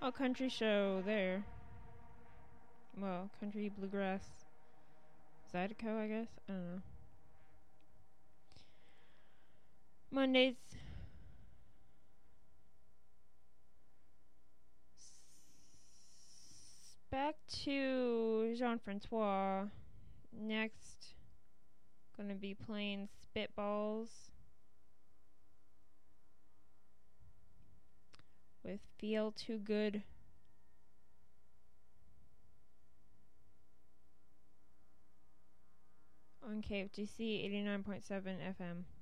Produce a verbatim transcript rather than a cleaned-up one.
Oh, country show there. Well, country bluegrass. Zydeco, I guess. I don't know. Mondays. Back to Jean-Francois. Next, gonna be playing Spitballs with Feel Too Good. On K F G C eighty-nine point seven F M.